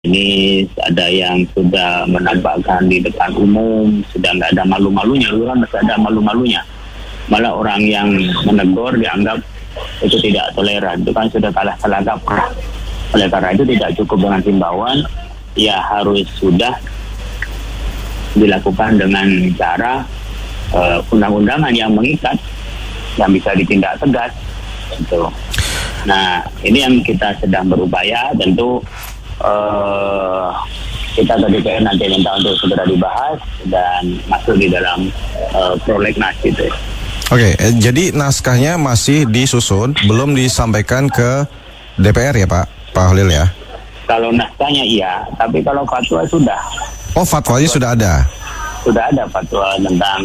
Ini ada yang sudah menampakkan di depan umum, sudah nggak ada malu-malunya, orang masih ada malu-malunya. Malah orang yang menegur dianggap itu tidak toleran, itu kan sudah kalah kaprah. Oleh karena itu tidak cukup dengan himbauan, ya harus sudah dilakukan dengan cara undang-undangan yang mengikat, yang bisa ditindak tegas. Gitu. Nah, ini yang kita sedang berupaya, tentu kita ke DPR nanti minta untuk segera dibahas dan masuk di dalam prolegnas gitu. Oke, jadi naskahnya masih disusun, belum disampaikan ke DPR ya Pak Holil ya? Kalau naskahnya iya, tapi kalau fatwa sudah. Oh, fatwanya sudah ada? Sudah ada fatwa tentang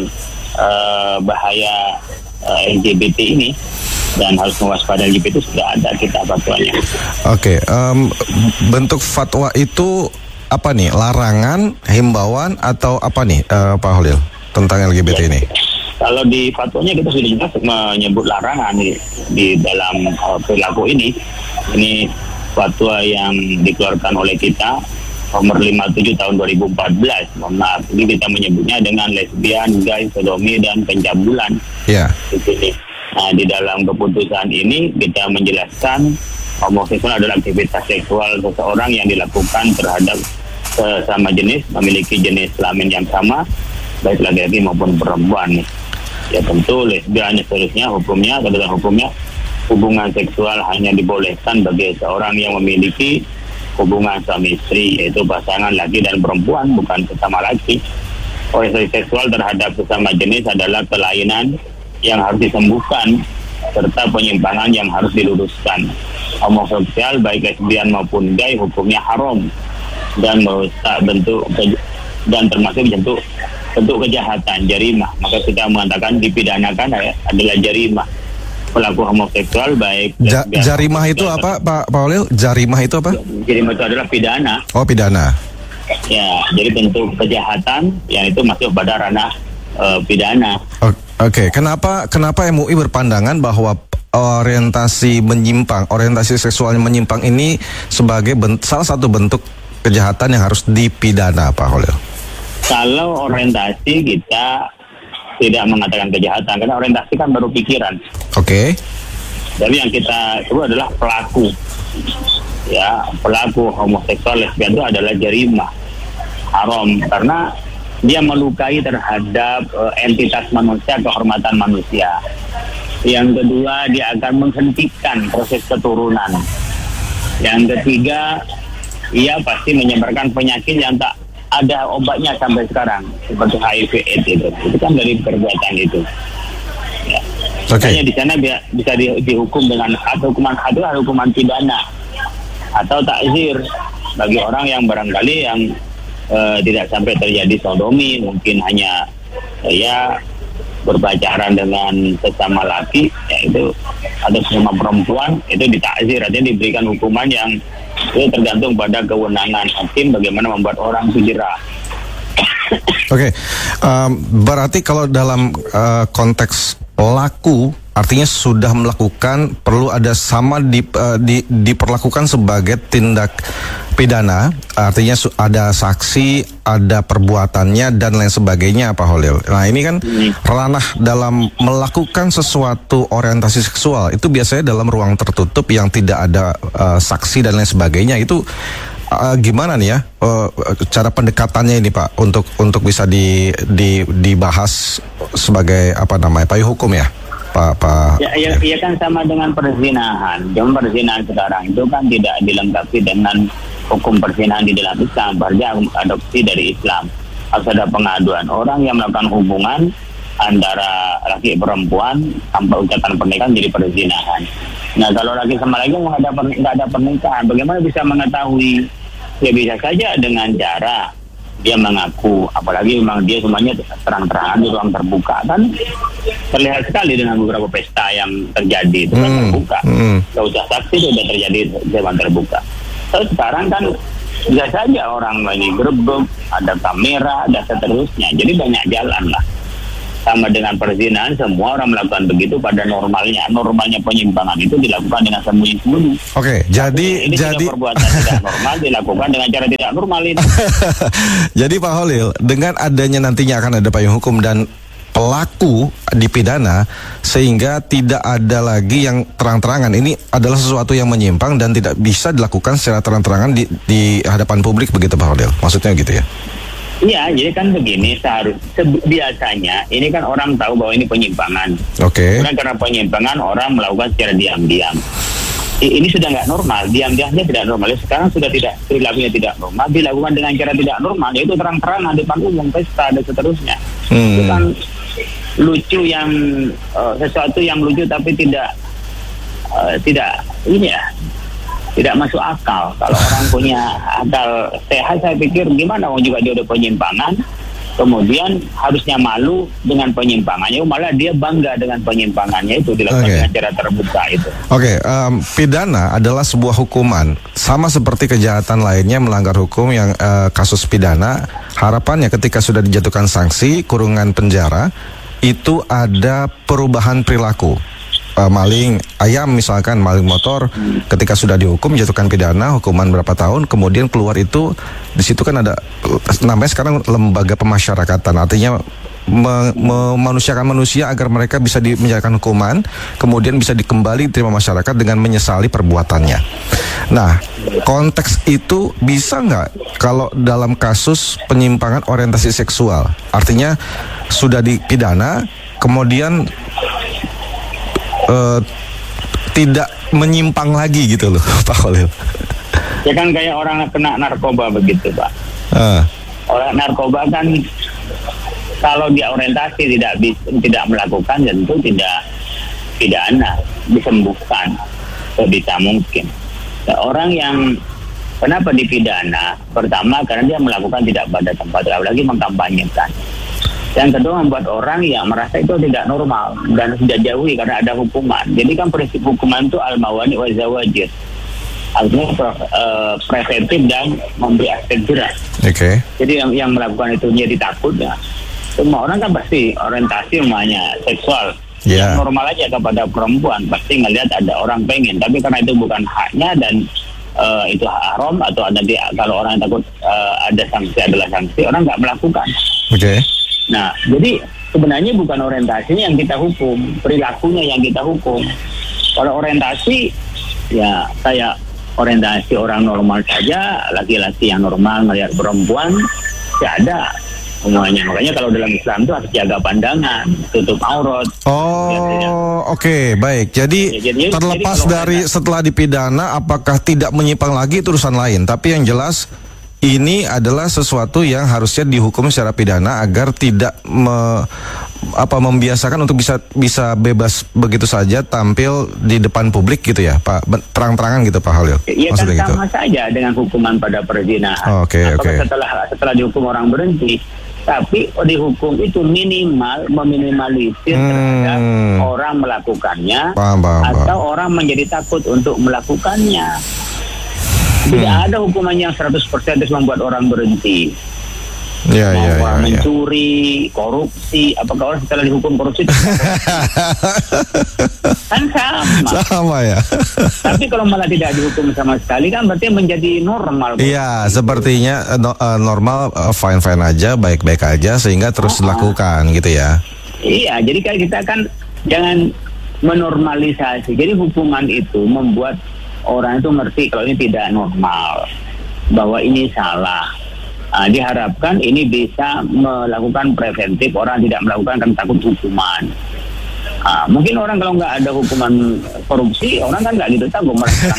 bahaya LGBT ini dan harus mewaspadai LGBT, itu sudah ada kita fatwanya. Oke, bentuk fatwa itu apa nih? Larangan, himbauan atau apa nih Pak Holil tentang LGBT ini? Kalau di fatwanya kita sudah jelas menyebut larangan di dalam perilaku ini. Ini fatwa yang dikeluarkan oleh kita nomor 57 tahun 2014. Mohon maaf, ini kita menyebutnya dengan lesbian, gay, sodomi dan pencabulan. Iya. Di sini. Nah, di dalam keputusan ini kita menjelaskan homoseksual adalah aktivitas seksual seseorang yang dilakukan terhadap sesama jenis, memiliki jenis kelamin yang sama, baik laki-laki maupun perempuan. Ya tentu lesbian seterusnya hukumnya, ketentuan hukumnya, hubungan seksual hanya dibolehkan bagi seorang yang memiliki hubungan suami istri, yaitu pasangan laki dan perempuan, bukan sesama laki. Orientasi seksual terhadap sesama jenis adalah kelainan yang harus disembuhkan serta penyimpangan yang harus diluruskan. Homoseksual baik lesbian maupun gay hukumnya haram dan merusak bentuk dan termasuk bentuk kejahatan, jarimah. Maka kita mengatakan dipidanakan adalah jarimah. Pelaku homoseksual baik jarimah itu apa Pak Holil? Jarimah itu apa? Jarimah itu adalah pidana. Oh, pidana. Ya, jadi bentuk kejahatan yang itu masuk pada ranah pidana. Oke, kenapa MUI berpandangan bahwa orientasi seksual menyimpang ini sebagai salah satu bentuk kejahatan yang harus dipidana, Pak Holil? Kalau orientasi kita tidak mengatakan kejahatan, karena orientasi kan baru pikiran. Oke. Jadi yang kita sebut adalah pelaku. Ya, pelaku homoseksual lesbian itu adalah jarimah, haram, karena dia melukai terhadap entitas manusia, kehormatan manusia. Yang kedua, dia akan menghentikan proses keturunan. Yang ketiga, ia pasti menyebarkan penyakit yang tak ada obatnya sampai sekarang, seperti HIV/AIDS itu. Itu kan dari perbuatan itu. Ya. Makanya di sana bisa dihukum dengan hukuman had, hukuman pidana atau takzir bagi orang yang barangkali yang tidak sampai terjadi sodomi, mungkin hanya berpacaran dengan sesama laki, yaitu atau sesama perempuan, itu ditakzir, artinya diberikan hukuman yang itu tergantung pada kewenangan hakim bagaimana membuat orang itu jerah. Oke, berarti kalau dalam konteks pelaku, artinya sudah melakukan, perlu ada sama diperlakukan sebagai tindak pidana, artinya ada saksi, ada perbuatannya dan lain sebagainya, Pak Holil. Nah ini kan ranah dalam melakukan sesuatu orientasi seksual itu biasanya dalam ruang tertutup yang tidak ada saksi dan lain sebagainya. Itu gimana nih ya cara pendekatannya ini Pak untuk bisa dibahas sebagai payung hukum ya? Pak. Ya kan sama dengan perzinahan. Cuma perzinahan sekarang itu kan tidak dilengkapi dengan hukum perzinahan di dalam Islam. Berarti adopsi dari Islam. Harus ada pengaduan. Orang yang melakukan hubungan antara laki perempuan tanpa ucapan pernikahan jadi perzinahan. Nah kalau laki sama laki nggak ada pernikahan, bagaimana bisa mengetahui? Ya bisa saja dengan cara dia mengaku, apalagi memang dia semuanya terang-terangan di ruang terbuka, kan terlihat sekali dengan beberapa pesta yang terjadi itu kan terbuka. Gak usah saksi, itu sudah terjadi di ruang terbuka. Terus sekarang kan bisa saja orang ini gerebek, ada kamera dan seterusnya, jadi banyak jalan lah. sama dengan perzinahan, semua orang melakukan begitu pada normalnya. Normalnya penyimpangan itu dilakukan dengan sembunyi-sembunyi. Oke, jadi perbuatan tidak normal dilakukan dengan cara tidak normal ini. Jadi Pak Holil, dengan adanya nantinya akan ada payung hukum dan pelaku dipidana, sehingga tidak ada lagi yang terang-terangan. Ini adalah sesuatu yang menyimpang dan tidak bisa dilakukan secara terang-terangan di hadapan publik, begitu Pak Holil? Maksudnya gitu ya? Iya, jadi kan begini, biasanya ini kan orang tahu bahwa ini penyimpangan. Oke. Kemudian karena penyimpangan orang melakukan secara diam-diam. Ini sudah nggak normal, diam-diamnya tidak normal. Sekarang sudah tidak, perilakunya tidak normal, dilakukan dengan cara tidak normal, yaitu terang-terangan di depan umum, pesta dan seterusnya. Itu kan lucu yang sesuatu yang lucu tapi tidak ini ya. Tidak masuk akal. Kalau orang punya akal sehat, saya pikir gimana juga dia udah penyimpangan, kemudian harusnya malu dengan penyimpangannya, malah dia bangga dengan penyimpangannya itu dilakukan dengan cara terbuka itu. Pidana adalah sebuah hukuman, sama seperti kejahatan lainnya melanggar hukum yang kasus pidana. Harapannya ketika sudah dijatuhkan sanksi kurungan penjara, itu ada perubahan perilaku. Maling ayam misalkan, maling motor, ketika sudah dihukum jatuhkan pidana hukuman berapa tahun, kemudian keluar itu di situ kan ada namanya sekarang lembaga pemasyarakatan, artinya memanusiakan manusia agar mereka bisa menjalankan hukuman, kemudian bisa dikembali terima masyarakat dengan menyesali perbuatannya. Nah, konteks itu bisa nggak kalau dalam kasus penyimpangan orientasi seksual, artinya sudah dipidana kemudian tidak menyimpang lagi gitu loh Pak Holil. Ya kan kayak orang kena narkoba begitu Pak. Orang narkoba kan kalau dia orientasi tidak melakukan, tentu tidak pidana, disembuhkan sebisa mungkin. Nah, orang yang kenapa dipidana? Pertama karena dia melakukan tidak pada tempat, apalagi mengkampanyekan. Yang kedua membuat orang yang merasa itu tidak normal dan sudah jauhi karena ada hukuman. Jadi kan prinsip hukuman itu al-mawani wa zawajir. Artinya preventif dan memberi efek jerah. Oke. Jadi yang melakukan itu jadi takut ya. Semua orang kan pasti orientasi umumnya seksual. Yang normal aja kepada perempuan pasti ngelihat ada orang pengen, tapi karena itu bukan haknya dan itu haram atau ada kalau orang takut ada sanksi adalah sanksi, orang nggak melakukan. Oke. Nah, jadi sebenarnya bukan orientasinya yang kita hukum, perilakunya yang kita hukum. Kalau orientasi, ya kayak orientasi orang normal saja, laki-laki yang normal melihat perempuan, ya ada semuanya. Makanya kalau dalam Islam itu harus jaga pandangan, tutup aurat. Oke, baik. Jadi terlepas dari setelah dipidana, apakah tidak menyimpang lagi itu urusan lain. Tapi yang jelas ini adalah sesuatu yang harusnya dihukum secara pidana agar tidak membiasakan untuk bisa bebas begitu saja tampil di depan publik gitu ya Pak, terang-terangan gitu Pak Holil. Iya kan sama saja dengan hukuman pada perzinahan. Oke. Setelah dihukum orang berhenti, tapi dihukum itu meminimalisir terhadap orang melakukannya, atau orang menjadi takut untuk melakukannya. Tidak ada hukuman yang 100% membuat orang berhenti. Mencuri, korupsi, apakah orang setelah dihukum korupsi kan sama ya. Tapi kalau malah tidak dihukum sama sekali kan berarti menjadi normal. Iya, sepertinya normal, fine aja, baik-baik aja sehingga terus dilakukan gitu ya. Iya, jadi kan kita kan jangan menormalisasi. Jadi hukuman itu membuat orang itu ngerti kalau ini tidak normal, bahwa ini salah. Diharapkan ini bisa melakukan preventif, orang tidak melakukan karena takut hukuman. Mungkin orang kalau nggak ada hukuman korupsi, orang kan nggak gitu takut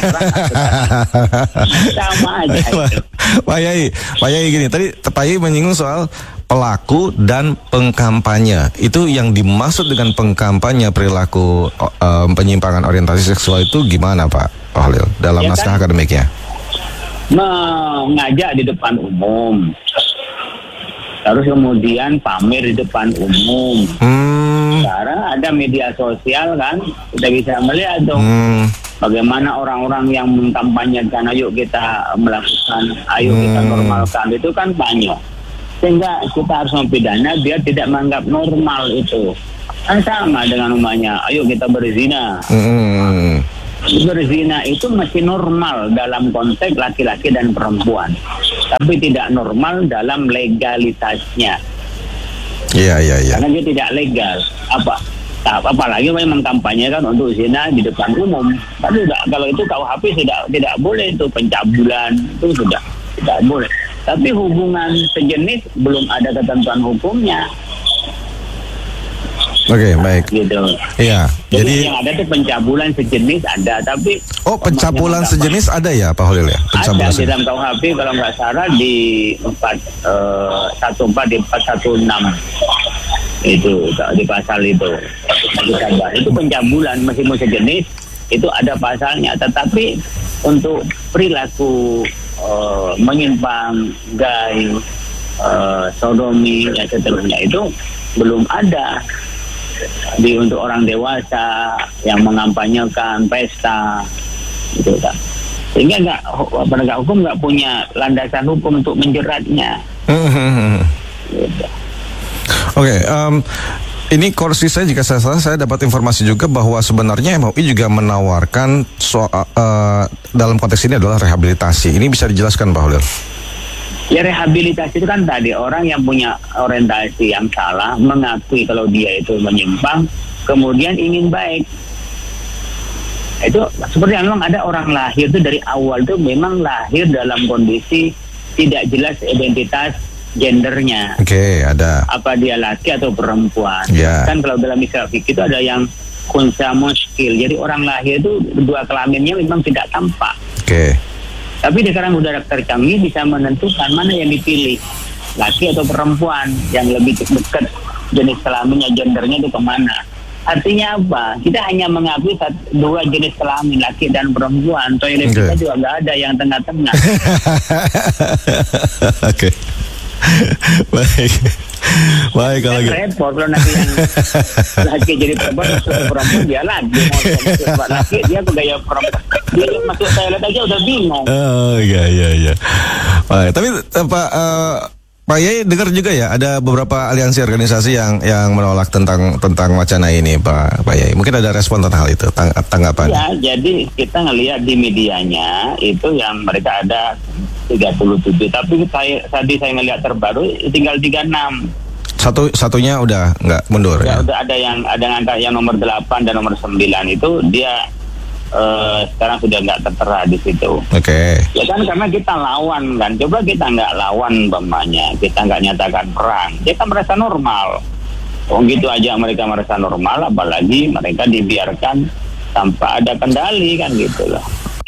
sama aja. Pak Yai gini, tadi Pak Yai menyinggung soal pelaku dan pengkampanye. Itu yang dimaksud dengan pengkampanye perilaku penyimpangan orientasi seksual itu gimana Pak Holil dalam naskah akademiknya? Mengajak di depan umum, terus kemudian pamer di depan umum. Sekarang ada media sosial kan, kita bisa melihat dong bagaimana orang-orang yang mengkampanyekan ayo kita melakukan, ayo kita normalkan, itu kan banyak. Sehingga kita harus mempidana biar tidak menganggap normal itu. Kan sama dengan umumnya, ayo kita berzina. Berzina itu masih normal dalam konteks laki-laki dan perempuan, tapi tidak normal dalam legalitasnya. Iya. Karena dia tidak legal. Apalagi memang kampanyekan untuk zina di depan umum. Tapi kalau itu KUHP tidak boleh, itu pencabulan itu sudah tidak boleh. Tapi hubungan sejenis belum ada ketentuan hukumnya. Oke, baik. Gitu. Iya. Jadi yang ada itu pencabulan sejenis ada, tapi pencabulan sejenis ada ya, Pak Holil ya? Ada di dalam KUHP kalau nggak salah di 14 di 416 itu di pasal itu. Itu pencabulan meskipun sejenis itu ada pasalnya, tetapi untuk perilaku menyimpang, gay, sodomi, ya seterusnya itu belum ada untuk orang dewasa yang mengampanyekan pesta gitu kan. Sehingga penegak hukum nggak punya landasan hukum untuk menjeratnya. Gitu. Oke, ini koreksi saya jika saya salah. Saya dapat informasi juga bahwa sebenarnya MUI juga menawarkan dalam konteks ini adalah rehabilitasi. Ini bisa dijelaskan, Pak Holil? Ya, rehabilitasi itu kan tadi orang yang punya orientasi yang salah mengakui kalau dia itu menyimpang, kemudian ingin baik. Itu seperti yang memang ada orang lahir itu dari awal itu memang lahir dalam kondisi tidak jelas identitas gendernya. Oke, ada. Apa dia laki atau perempuan? Yeah. Kan kalau dalam istilah fikih itu ada yang kunsa muskil. Jadi orang lahir itu dua kelaminnya memang tidak tampak. Oke. Tapi sekarang udah tercanggih bisa menentukan mana yang dipilih, laki atau perempuan, yang lebih dekat jenis kelaminnya, gendernya itu kemana. Artinya apa? Kita hanya mengakui dua jenis kelamin, laki dan perempuan. Toilet kita juga nggak ada yang tengah-tengah. Oke. Baik kalau gitu. Repot kalau nanti yang laki jadi perempuan, dia lagi mau laki, dia gaya perempuan. Dia masuk toilet aja udah bingung. Oh iya. Baik, tapi Pak Yai dengar juga ya ada beberapa aliansi organisasi yang menolak tentang wacana ini, Pak Yai. Mungkin ada respon tentang hal itu, tanggapan. Ya, jadi kita ngelihat di medianya itu yang mereka ada 37, tapi tadi saya ngelihat terbaru tinggal 36. Satunya udah nggak mundur ya? Udah ada angka yang nomor 8 dan nomor 9 itu dia sekarang sudah nggak tertera di situ. Oke. Ya kan karena kita lawan kan. Coba kita nggak lawan umpamanya, kita nggak nyatakan perang, kita merasa normal. Gitu aja mereka merasa normal, apalagi mereka dibiarkan tanpa ada kendali kan gitu loh.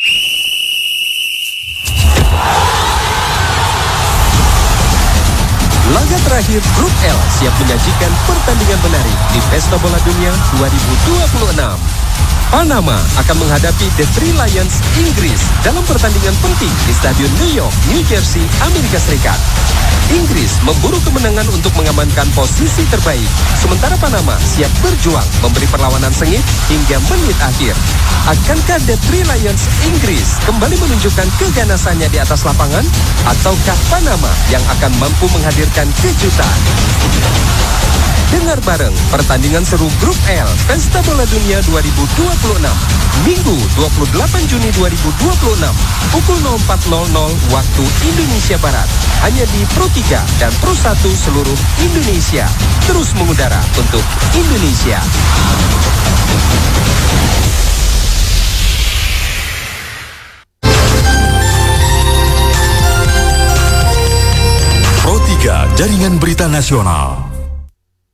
Laga terakhir Grup L siap menyajikan pertandingan menarik di Pesta Bola Dunia 2026. Panama akan menghadapi The Three Lions Inggris dalam pertandingan penting di Stadion New York, New Jersey, Amerika Serikat. Inggris memburu kemenangan untuk mengamankan posisi terbaik, sementara Panama siap berjuang memberi perlawanan sengit hingga menit akhir. Akankah The Three Lions Inggris kembali menunjukkan keganasannya di atas lapangan, ataukah Panama yang akan mampu menghadirkan kejutan? Dengar bareng pertandingan seru Grup L Pesta Bola Dunia 2026 Minggu 28 Juni 2026 pukul 04.00 waktu Indonesia Barat, hanya di Pro 3 dan Pro 1 seluruh Indonesia. Terus mengudara untuk Indonesia. Pro 3 Jaringan Berita Nasional.